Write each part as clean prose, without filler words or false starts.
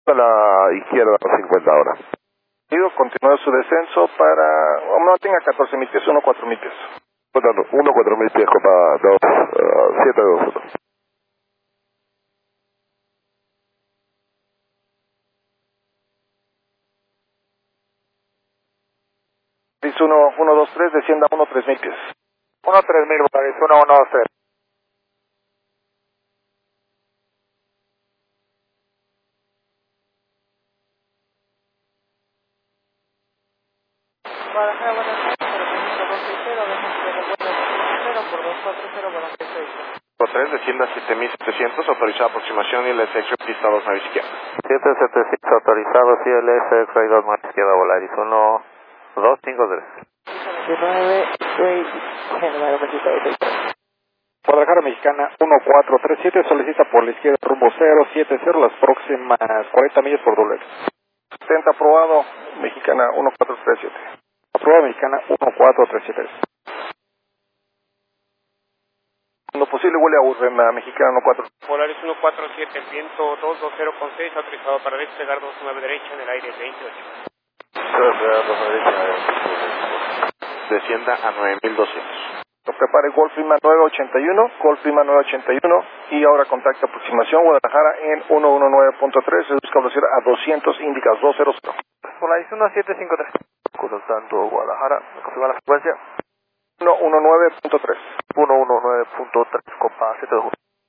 A la izquierda, 50 ahora. Continúa su descenso para... no tenga 14.000 pies, 4.000 pies. 4.000 pies, copa 2, 721. Dice 123, descienda 3.000 pies. 3.000, Volaris 123. Guadalajara, buenas noches, aeropuerto 260, dejen por 240, Guadalajara 6. 3, descienda 7.700, autorizada aproximación y el SX pista 2 9 izquierda. 7700 autorizado, CLS X-Ray 2 9 izquierda, Volaris 1253. 19, 6, aeropuerto 6. Guadalajara Mexicana 1437, solicita por la izquierda rumbo 070 las próximas 40 millas por doble. 70 aprobado, Mexicana 1437. Aprobado, Mexicana 1437. Lo posible huele a Urrena, Mexicana 14. Polaris 147, viento 220,6, autorizado para despegar 29 derecha en el aire 28. Descienda a 9.200. Lo prepare Golf Lima 981, Golf Lima 981 y ahora contacta aproximación Guadalajara en 119.3, reduzca velocidad a 200, indicas 200. Polaris 1753. Consultando Guadalajara, me confirma la frecuencia. 119.3. 119.3, copa 721.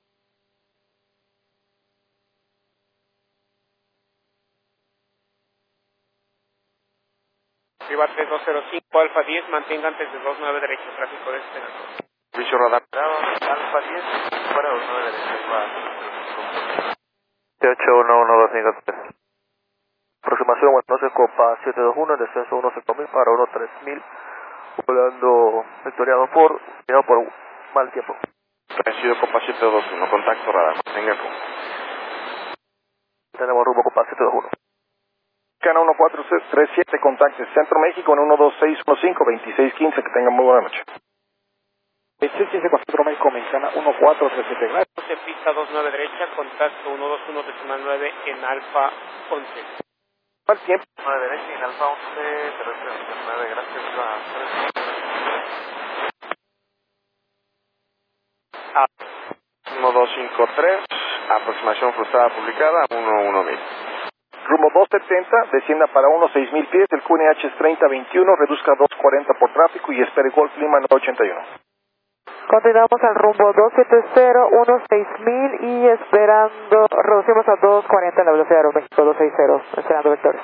Arriba 3205, Alfa 10, mantenga antes de 29 derecha, tráfico de este. Servicio radar. Alfa 10, fuera 29 derecha. 781123. Aproximación, buenas noches, copa 721, descenso 15000 para 13000. Volando victoriado por mal tiempo. Recibido copa 721, contacto radar, mantenga el rumbo. Tenemos rumbo copa 721. Cana 1437, contacte Centro México en 12615, que tengan muy buena noche. 2615 con Centro México, Mexicana 1437, gracias. De pista 29 derecha, contacto 121.9 en Alfa 11. ¿Cuál tiempo? 9 derecha en Alfa 11, 339, gracias. 1253, aproximación frustrada publicada, 11000. Rumbo 270, descienda para 16000 pies, el QNH es 3021, reduzca 240 por tráfico y espere Golf Lima 981. Continuamos al rumbo 270, 16000 y esperando, reducimos a 240 la velocidad de Aeroméxico 260, esperando vectores.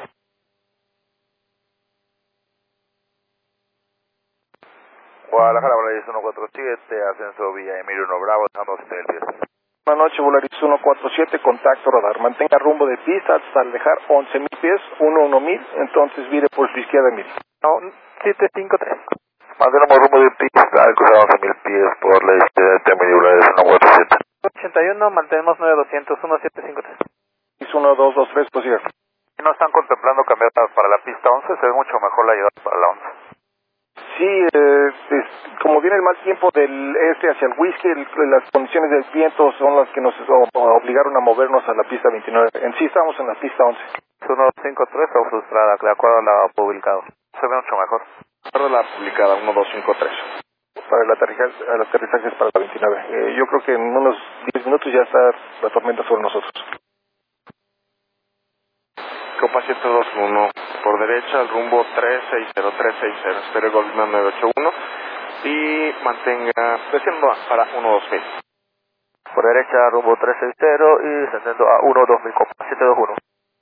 Guadalajara, Volaris 147, ascenso Villa Emilio 1 Bravo, dejando 7.000 pies. Buenas noches, Volaris 147, contacto radar, mantenga rumbo de pista hasta dejar 11.000 pies, 11000, entonces vire por su izquierda 1000. No, 753. Mantenemos rumbo de pista, cruzado 11.000 pies por la izquierda, término Volaris 147. 81, mantenemos 9200, 1753. Es 1223, pues siga. ¿No están contemplando cambiar para la pista 11? Se ve mucho mejor la llegada para la 11. Sí, como viene el mal tiempo del este hacia el whisky, las condiciones del viento son las que nos obligaron a movernos a la pista 29. En sí estamos en la pista 11. 1253 o frustrada, de acuerdo a la publicado. Se ve mucho mejor. De acuerdo a la publicada, 1253. Para el aterrizaje es para la 29. Yo creo que en unos 10 minutos ya está la tormenta sobre nosotros. Copa 721, por derecha, el rumbo 360, espere Golf Lima 981 y mantenga desciendo para 12000. Por derecha, rumbo 360 y descendiendo a 12000, copa 721.